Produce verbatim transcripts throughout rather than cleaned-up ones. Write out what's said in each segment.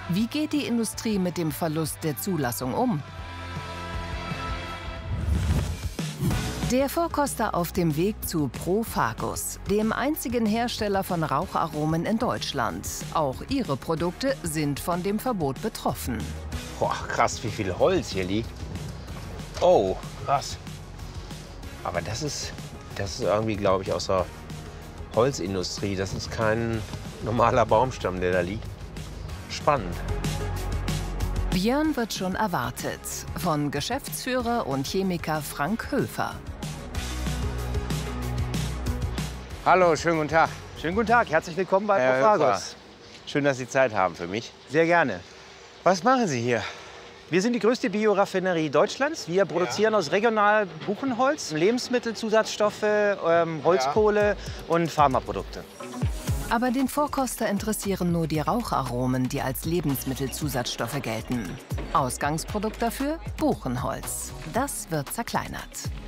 Wie geht die Industrie mit dem Verlust der Zulassung um? Der Vorkoster auf dem Weg zu Profagus, dem einzigen Hersteller von Raucharomen in Deutschland. Auch ihre Produkte sind von dem Verbot betroffen. Boah, krass, wie viel Holz hier liegt. Oh, krass. Aber das ist, das ist irgendwie, glaube ich, aus der Holzindustrie. Das ist kein normaler Baumstamm, der da liegt. Spannend. Björn wird schon erwartet von Geschäftsführer und Chemiker Frank Höfer. Hallo, schönen guten Tag. Schönen guten Tag, herzlich willkommen bei Herr Profagus. Schön, dass Sie Zeit haben für mich. Sehr gerne. Was machen Sie hier? Wir sind die größte Bioraffinerie Deutschlands. Wir produzieren ja. aus regional Buchenholz Lebensmittelzusatzstoffe, ähm, Holzkohle ja. und Pharmaprodukte. Aber den Vorkoster interessieren nur die Raucharomen, die als Lebensmittelzusatzstoffe gelten. Ausgangsprodukt dafür Buchenholz. Das wird zerkleinert.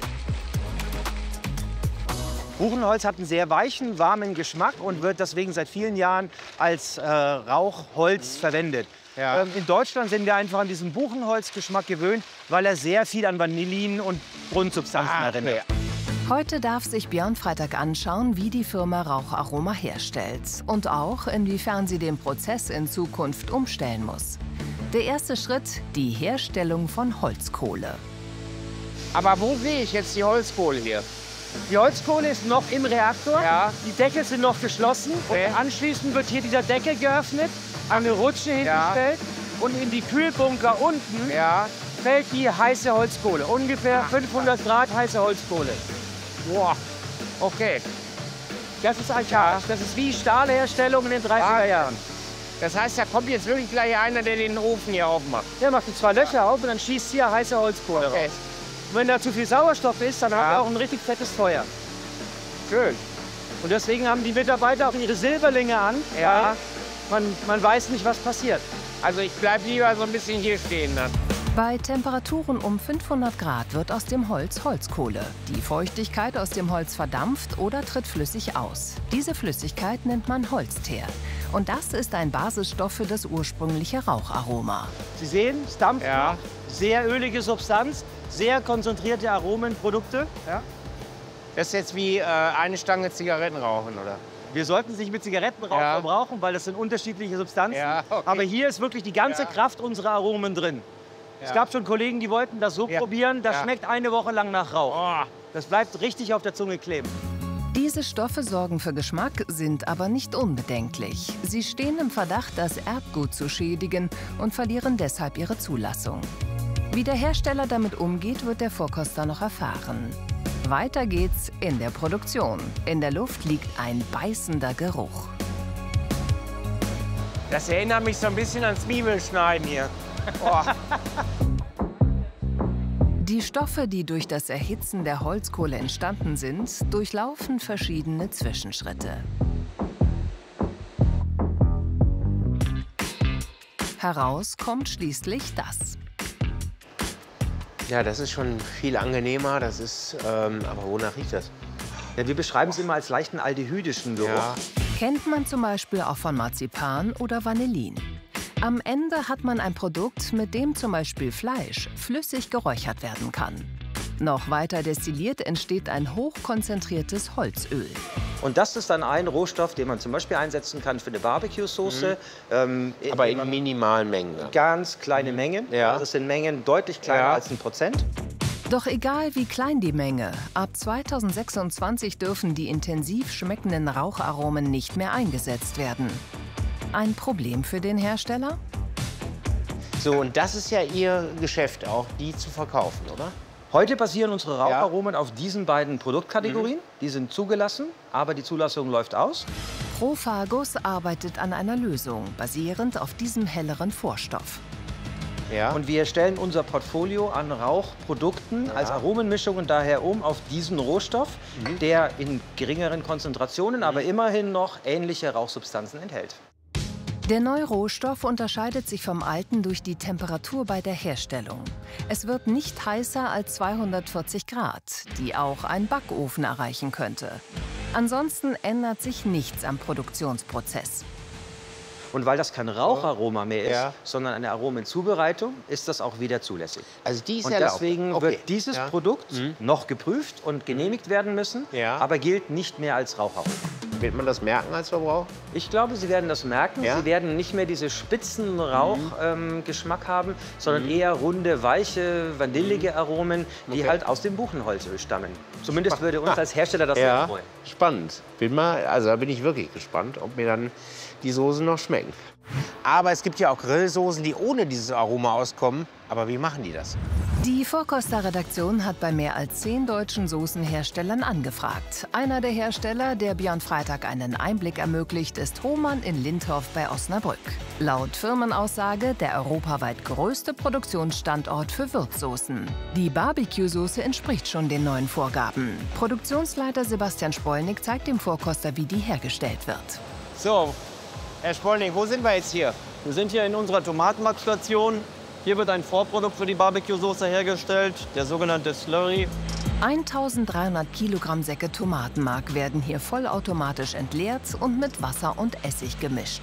Buchenholz hat einen sehr weichen, warmen Geschmack und wird deswegen seit vielen Jahren als äh, Rauchholz verwendet. Ja. Ähm, in Deutschland sind wir einfach an diesen Buchenholzgeschmack gewöhnt, weil er sehr viel an Vanillin und Grundsubstanzen ah, erinnert. Okay. Heute darf sich Björn Freitag anschauen, wie die Firma Raucharoma herstellt und auch, inwiefern sie den Prozess in Zukunft umstellen muss. Der erste Schritt, die Herstellung von Holzkohle. Aber wo sehe ich jetzt die Holzkohle hier? Die Holzkohle ist noch im Reaktor, ja. Die Deckel sind noch geschlossen okay. und anschließend wird hier dieser Deckel geöffnet, eine Rutsche hingestellt ja. und in die Kühlbunker unten ja. fällt die heiße Holzkohle, ungefähr Ach, fünfhundert Grad heiße Holzkohle. Boah, okay. Das ist ein Charge. Das ist wie Stahlherstellung in den dreißiger Jahren. Das heißt, da kommt jetzt wirklich gleich einer, der den Ofen hier aufmacht. Der macht zwei Löcher auf und dann schießt hier heiße Holzkohle okay. raus. Und wenn da zu viel Sauerstoff ist, dann ja. haben wir auch ein richtig fettes Feuer. Schön. Und deswegen haben die Mitarbeiter auch ihre Silberlinge an. Ja. Man, man weiß nicht, was passiert. Also ich bleibe lieber so ein bisschen hier stehen dann. Bei Temperaturen um fünfhundert Grad wird aus dem Holz Holzkohle. Die Feuchtigkeit aus dem Holz verdampft oder tritt flüssig aus. Diese Flüssigkeit nennt man Holzteer. Und das ist ein Basisstoff für das ursprüngliche Raucharoma. Sie sehen, es dampft. Ja. Sehr ölige Substanz, sehr konzentrierte Aromenprodukte. Ja. Das ist jetzt wie äh, eine Stange Zigaretten rauchen, oder? Wir sollten es nicht mit Zigarettenrauch ja. verbrauchen, weil das sind unterschiedliche Substanzen. Ja, okay. Aber hier ist wirklich die ganze ja. Kraft unserer Aromen drin. Ja. Es gab schon Kollegen, die wollten das so ja. probieren. Das ja. schmeckt eine Woche lang nach Rauch. Oh. Das bleibt richtig auf der Zunge kleben. Diese Stoffe sorgen für Geschmack, sind aber nicht unbedenklich. Sie stehen im Verdacht, das Erbgut zu schädigen und verlieren deshalb ihre Zulassung. Wie der Hersteller damit umgeht, wird der Vorkoster noch erfahren. Weiter geht's in der Produktion. In der Luft liegt ein beißender Geruch. Das erinnert mich so ein bisschen ans Zwiebelschneiden hier. Oh. Die Stoffe, die durch das Erhitzen der Holzkohle entstanden sind, durchlaufen verschiedene Zwischenschritte. Heraus kommt schließlich das. Ja, das ist schon viel angenehmer. Das ist, ähm, aber wonach riecht das? Ja, wir beschreiben es immer als leichten aldehydischen Geruch. Ja. Kennt man zum Beispiel auch von Marzipan oder Vanillin. Am Ende hat man ein Produkt, mit dem zum Beispiel Fleisch flüssig geräuchert werden kann. Noch weiter destilliert entsteht ein hochkonzentriertes Holzöl. Und das ist dann ein Rohstoff, den man zum Beispiel einsetzen kann für eine Barbecue-Soße. Mhm. Ähm, Aber in minimalen Mengen. Ganz kleine Mengen. Ja. Das sind Mengen deutlich kleiner ja. als ein Prozent. Doch egal wie klein die Menge, ab zweitausendsechsundzwanzig dürfen die intensiv schmeckenden Raucharomen nicht mehr eingesetzt werden. Ein Problem für den Hersteller? So, und das ist ja Ihr Geschäft auch, die zu verkaufen, oder? Heute basieren unsere Raucharomen ja. auf diesen beiden Produktkategorien. Mhm. Die sind zugelassen, aber die Zulassung läuft aus. Profagus arbeitet an einer Lösung, basierend auf diesem helleren Vorstoff. Ja. Und wir stellen unser Portfolio an Rauchprodukten ja. als Aromenmischungen daher um auf diesen Rohstoff, mhm. der in geringeren Konzentrationen, mhm. aber immerhin noch ähnliche Rauchsubstanzen enthält. Der neue Rohstoff unterscheidet sich vom alten durch die Temperatur bei der Herstellung. Es wird nicht heißer als zweihundertvierzig Grad, die auch ein Backofen erreichen könnte. Ansonsten ändert sich nichts am Produktionsprozess. Und weil das kein Raucharoma mehr ist, Ja. sondern eine Aromenzubereitung, ist das auch wieder zulässig. Also die ist Und erlaubt. deswegen Okay. wird dieses Ja. Produkt noch geprüft und genehmigt werden müssen, Ja. aber gilt nicht mehr als Raucharoma. Wird man das merken als Verbraucher? Ich glaube, Sie werden das merken. Ja? Sie werden nicht mehr diese spitzen Rauchgeschmack ähm, haben, sondern Mhm. eher runde, weiche, vanillige Aromen, die Okay. halt aus dem Buchenholzöl stammen. Zumindest würde uns Ah. als Hersteller das sehr Ja, freuen. spannend. Bin mal, also da bin ich wirklich gespannt, ob mir dann die Soßen noch schmecken. Aber es gibt ja auch Grillsoßen, die ohne dieses Aroma auskommen. Aber wie machen die das? Die Vorkoster-Redaktion hat bei mehr als zehn deutschen Soßenherstellern angefragt. Einer der Hersteller, der Björn Freitag einen Einblick ermöglicht, ist Hohmann in Lindorf bei Osnabrück. Laut Firmenaussage der europaweit größte Produktionsstandort für Würzsoßen. Die Barbecue-Soße entspricht schon den neuen Vorgaben. Produktionsleiter Sebastian Spollnig zeigt dem Vorkoster, wie die hergestellt wird. So, Herr Spollning, wo sind wir jetzt hier? Wir sind hier in unserer Tomatenmarkstation. Hier wird ein Vorprodukt für die Barbecue-Soße hergestellt, der sogenannte Slurry. eintausenddreihundert Kilogramm Säcke Tomatenmark werden hier vollautomatisch entleert und mit Wasser und Essig gemischt.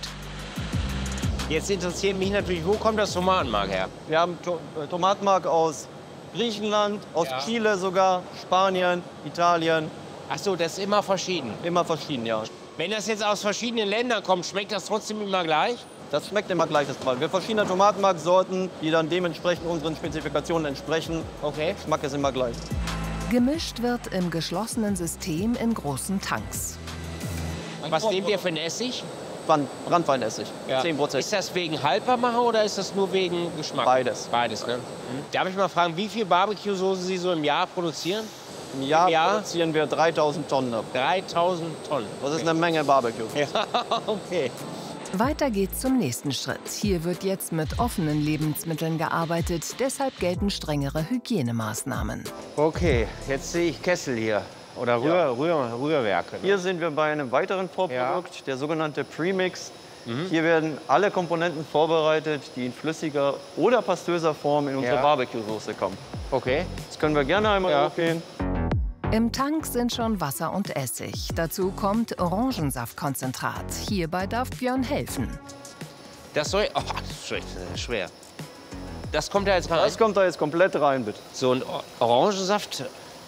Jetzt interessiert mich natürlich, wo kommt das Tomatenmark her? Wir haben to äh, Tomatenmark aus Griechenland, aus Ja. Chile sogar, Spanien, Italien, Ach so, das ist immer verschieden. immer verschieden, ja. Wenn das jetzt aus verschiedenen Ländern kommt, schmeckt das trotzdem immer gleich? Das schmeckt immer gleiches Mal. Wir haben verschiedene Tomatenmarksorten, die dann dementsprechend unseren Spezifikationen entsprechen. Okay. Geschmack ist immer gleich. Gemischt wird im geschlossenen System in großen Tanks. Was nehmen wir für einen Essig? Brand Brandweinessig, zehn Prozent. Ist das wegen Haltbarmacher oder ist das nur wegen Geschmack? Beides. Beides, ne? Darf ich mal fragen, wie viel Barbecue-Soße Sie so im Jahr produzieren? Im Jahr Im Jahr? produzieren wir dreitausend Tonnen. ab. dreitausend Tonnen. Das ist eine Menge Barbecue. Ja, okay. Weiter geht's zum nächsten Schritt. Hier wird jetzt mit offenen Lebensmitteln gearbeitet, deshalb gelten strengere Hygienemaßnahmen. Okay, jetzt sehe ich Kessel hier. Oder Rühr, Rühr, Rührwerke. Hier sind wir bei einem weiteren Vorprodukt, der sogenannte Premix. Hier werden alle Komponenten vorbereitet, die in flüssiger oder pastöser Form in unsere Ja. Barbecue-Soße kommen. Okay. Das können wir gerne einmal Ja. hochgehen. Im Tank sind schon Wasser und Essig. Dazu kommt Orangensaftkonzentrat. Hierbei darf Björn helfen. Das soll. Oh, das ist schwer- das ist schwer. Das kommt da jetzt rein. Das kommt da jetzt komplett rein, bitte. So ein O- Orangensaft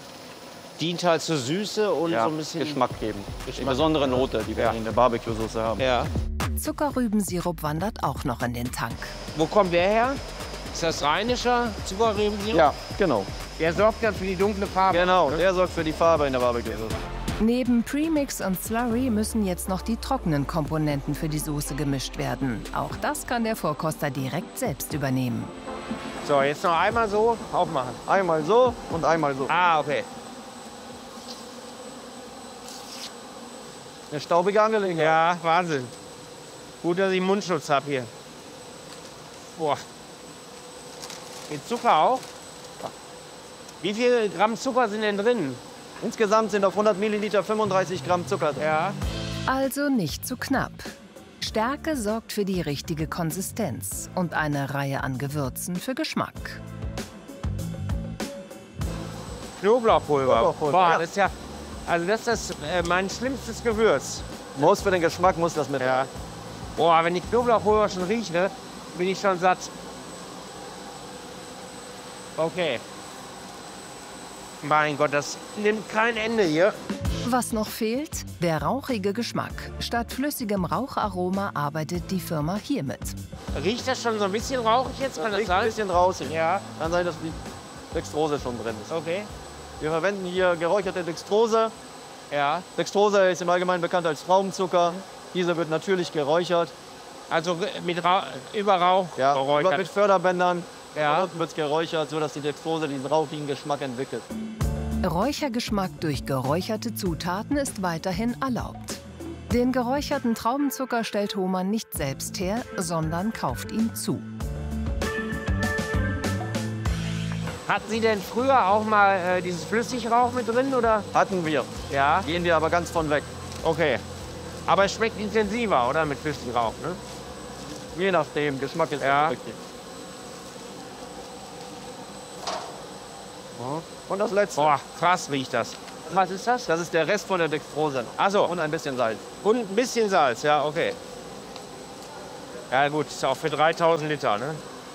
dient halt zur Süße und Ja, so ein bisschen Geschmack geben. Die Geschmack. besondere Note, die wir Ja. in der Barbecue-Soße haben. Ja. Zuckerrübensirup wandert auch noch in den Tank. Wo kommt der her? Ist das rheinischer Zuckerrübensirup? Ja, genau. Der sorgt dann für die dunkle Farbe. Genau, der sorgt für die Farbe in der Barbecue-Soße. Neben Premix und Slurry müssen jetzt noch die trockenen Komponenten für die Soße gemischt werden. Auch das kann der Vorkoster direkt selbst übernehmen. So, jetzt noch einmal so aufmachen. Einmal so und einmal so. Ah, okay. Eine staubige Angelegenheit. Ja, Wahnsinn. Gut, dass ich Mundschutz habe hier. Boah. Mit Zucker auch? Wie viel Gramm Zucker sind denn drin? Insgesamt sind auf hundert Milliliter fünfunddreißig Gramm Zucker drin. Ja. Also nicht zu knapp. Stärke sorgt für die richtige Konsistenz und eine Reihe an Gewürzen für Geschmack. Knoblauchpulver. Knoblauchpulver, Boah, ja. das ist ja. Also, das ist äh, mein schlimmstes Gewürz. Muss für den Geschmack muss das mit. Ja. Boah, wenn ich Knoblauchpulver schon rieche, bin ich schon satt. Okay. Mein Gott, das nimmt kein Ende hier. Was noch fehlt? Der rauchige Geschmack. Statt flüssigem Raucharoma arbeitet die Firma hiermit. Riecht das schon so ein bisschen rauchig jetzt? Kann das Riecht ein sein? bisschen rausig. Ja. Kann sein, dass die Dextrose schon drin ist. Okay. Wir verwenden hier geräucherte Dextrose. Ja. Dextrose ist im Allgemeinen bekannt als Traubenzucker. Dieser wird natürlich geräuchert. Also mit Rauch, über Rauch Ja, geräuchert. mit Förderbändern. Ja. Unten wird es geräuchert, sodass die Dextrose diesen rauchigen Geschmack entwickelt. Räuchergeschmack durch geräucherte Zutaten ist weiterhin erlaubt. Den geräucherten Traubenzucker stellt Hohmann nicht selbst her, sondern kauft ihn zu. Hatten Sie denn früher auch mal äh, dieses Flüssigrauch mit drin, oder? Hatten wir. Ja. Gehen wir aber ganz von weg. Okay. Aber es schmeckt intensiver, oder? Mit Flüssigrauch, ne? Je nachdem, Geschmack ist Ja. wichtig. Und das letzte, Boah, krass riecht das. Was ist das? das ist der Rest von der Dextrose. Ach so. Und ein bisschen Salz. Und ein bisschen Salz, ja, okay. Ja gut, ist auch für dreitausend Liter, ne?